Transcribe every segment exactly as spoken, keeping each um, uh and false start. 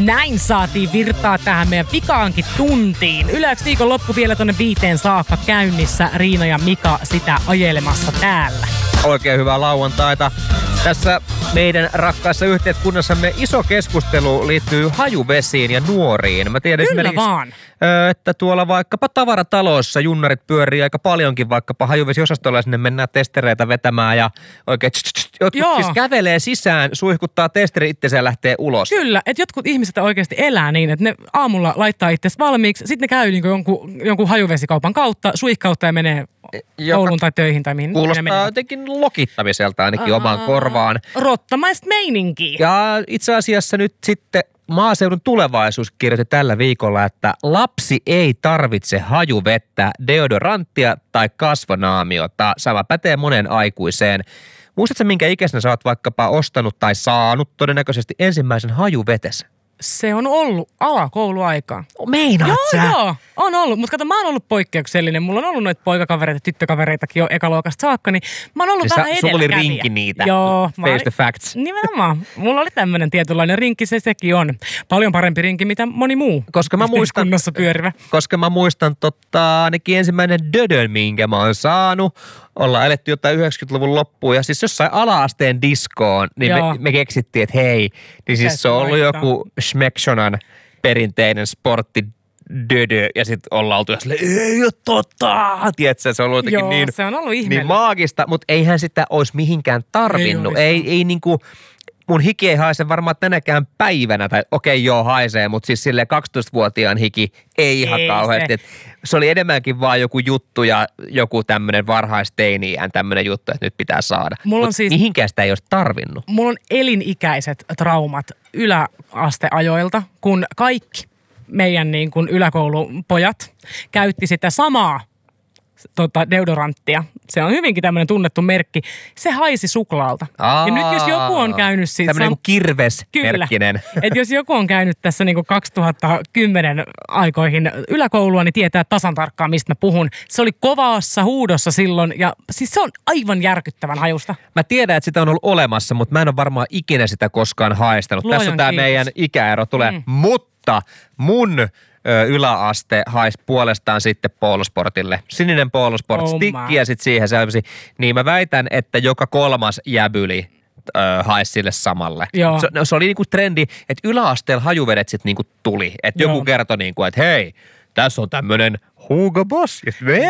Näin saatiin virtaa tähän meidän pikaankin tuntiin. Yleensä viikon loppu vielä tonne viiteen saakka käynnissä. Riina ja Mika sitä ajelemassa täällä. Oikein hyvää lauantaita. Tässä meidän rakkaassa yhteiskunnassamme iso keskustelu liittyy hajuvesiin ja nuoriin. Mä tiedän Kyllä vaan. että tuolla vaikkapa tavarataloissa junnarit pyörii aika paljonkin, vaikkapa hajuvesi-osastolla sinne mennään testereitä vetämään ja oikein tss, tss, jotkut Joo. siis kävelee sisään, suihkuttaa testeri itse ja lähtee ulos. Kyllä, että jotkut ihmiset oikeasti elää niin, että ne aamulla laittaa itse valmiiksi, sitten ne käy niin jonkun, jonkun hajuvesikaupan kautta, suihkautta ja menee kouluun tai töihin tai mihin. Kuulostaa jotenkin lokittamiselta ainakin Aa, omaan korvaan. Rottamaista meininkiä. Ja itse asiassa nyt sitten Maaseudun Tulevaisuus kirjoitti tällä viikolla, että lapsi ei tarvitse hajuvettä, deodoranttia tai kasvonaamiota. Sama pätee monen aikuiseen. Muistatko, minkä ikäisenä sä oot vaikkapa ostanut tai saanut todennäköisesti ensimmäisen hajuvetessä? Se on ollut alakouluaikaa. Meinaat joo, sä? Joo, on ollut. Mutta kato, mä oon ollut poikkeuksellinen. Mulla on ollut noita poikakavereita ja tyttökavereitakin jo ekaluokasta saakka, niin mä oon ollut siis vähän edelläkävijä. Sulla oli rinki niitä. Joo. Face the facts. Nimenomaan. Mulla oli tämmönen tietynlainen rinki, se sekin on. Paljon parempi rinki, mitä moni muu. Koska mä muistan, pyörivä. Koska mä muistan totta, ainakin ensimmäinen dödön, minkä mä oon saanut. Ollaan eletty jotain yhdeksänkymmentäluvun loppuun ja siis jossain ala-asteen diskoon, niin me, me keksittiin, että hei, niin siis se on ollut joku Schmeckshonan perinteinen sportti dödö ja sitten ollaan oltu ja silleen, ei ole totta, tiedätkö, se on ollut jotenkin Joo, niin, se on ollut niin maagista, mutta eihän sitä olisi mihinkään tarvinnut, ei, ei, ei niinku, mun hiki ei haise varmaan tänäkään päivänä, tai okei okay, joo haisee, mutta siis silleen kaksitoistavuotiaan hiki ei ihan ei kauheasti. Se. se oli enemmänkin vaan joku juttu ja joku tämmöinen varhaisteiniään tämmöinen juttu, että nyt pitää saada. Mutta siis, mihinkään sitä ei olisi tarvinnut. Mulla on elinikäiset traumat yläasteajoilta, kun kaikki meidän niin kuin yläkoulupojat käytti sitä samaa Tota, deodoranttia. Se on hyvinkin tämmöinen tunnettu merkki. Se haisi suklaalta. Aa, ja nyt jos joku on käynyt siitä... Tämmöinen sam- kirves-merkkinen. Kyllä. Että jos joku on käynyt tässä niinku kaksituhattakymmenen aikoihin yläkoulua, niin tietää tasan tarkkaan, mistä mä puhun. Se oli kovassa huudossa silloin ja siis se on aivan järkyttävän hajusta. Mä tiedän, että sitä on ollut olemassa, mutta mä en ole varmaan ikinä sitä koskaan haistanut. Luojan Tässä on tää kiitos. meidän ikäero tulee. Mm. Mutta mun... yläaste haisi puolestaan sitten Polosportille. Sininen Polosport oh stikki ja sitten siihen selvästi. Niin mä väitän, että joka kolmas jäbyli ö, haisi sille samalle. Se, se oli niinku trendi, että yläasteella hajuvedet sitten niinku tuli. Että joku kertoi niinku, että hei, tässä on tämmönen Hugo Boss.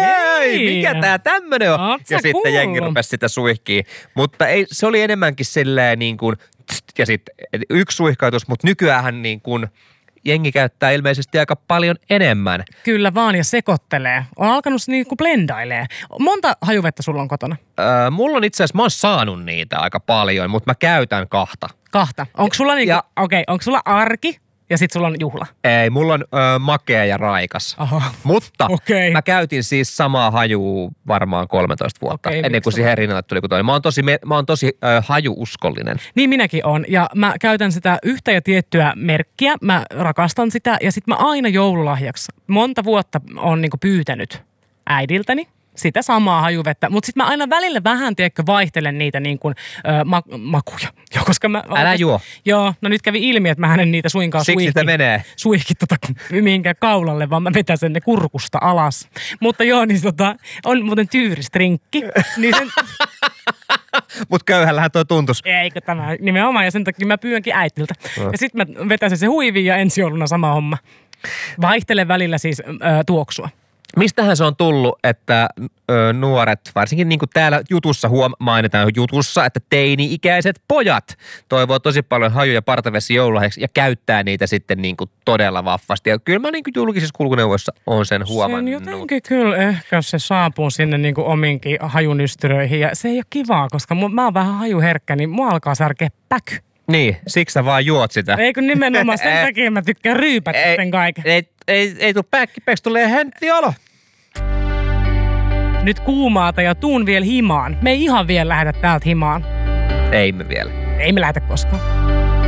Hei, mikä tää tämmönen on? Oot ja sitten cool. jengi rupesi sitä suihkiin. Mutta ei, se oli enemmänkin silleen niin kuin, ja sitten yksi suihkautus, mutta nykyäänhän niin kuin jengi käyttää ilmeisesti aika paljon enemmän. Kyllä vaan ja sekoittelee. On alkanut niinku blendailee. Monta hajuvettä sulla on kotona? Öö, mulla on itse asiassa, mä oon saanut niitä aika paljon, mutta mä käytän kahta. Kahta. Onko sulla niinku, okei, okay, onko sulla arki ja sit sulla on juhla? Ei, mulla on öö, makea ja raikas. Aha. Mutta okay. mä käytin siis samaa hajua varmaan kolmetoista vuotta, okay, ennen kuin siihen rinnalle tuli kuin toinen. Mä oon tosi, mä oon tosi öö, hajuuskollinen. Niin minäkin on ja mä käytän sitä yhtä ja tiettyä merkkiä. Mä rakastan sitä ja sit mä aina joululahjaksi monta vuotta oon niinku pyytänyt äidiltäni sitä samaa hajuvettä, mutta sitten mä aina välillä vähän, tiedätkö, vaihtelen niitä niin kuin ö, ma- makuja. Jo, koska mä, Älä juo. Joo, no nyt kävi ilmi, että mä en niitä suinkaan Siksi suihki, sitä menee. suihki tota, mihinkään kaulalle, vaan mä vetäsen ne kurkusta alas. Mutta joo, niin tota, on muuten tyyristrinkki. Niin sen... Mut köyhällähän toi tuntus. Eikö tämä nimenomaan, ja sen takia mä pyydänkin äitiltä. No. Ja sitten mä vetäsen se huiviin ja ensi jouluna sama homma. Vaihtelen välillä siis ö, tuoksua. Mistähän se on tullut, että ö, nuoret, varsinkin niin kuin täällä jutussa huom- mainitaan jutussa, että teini-ikäiset pojat toivoo tosi paljon haju- ja partavesi joululahjaksi ja käyttää niitä sitten niin kuin todella vaffasti. Ja kyllä mä niin kuin julkisissa kulkuneuvoissa on sen huomannut. Sen jotenkin kyllä ehkä se saapuu sinne niin kuin ominkin hajunystyröihin ja se ei ole kivaa, koska mä oon vähän hajuherkkä, niin mua alkaa särkeä päky. Niin, siksi sä vaan juot sitä. Ei kun nimenomaan sen takia mä tykkään ryypätä sen kaiken. Ei, ei, ei tuu päkkipeksi, tulee henttiolo. Nyt kuumaata ja tuun vielä himaan. Me ei ihan vielä lähdetä täältä himaan. Ei me vielä. Ei me lähdetä koskaan.